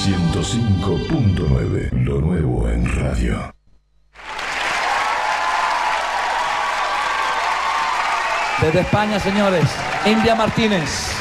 105.9, lo nuevo en radio. Desde España, señores, India Martínez.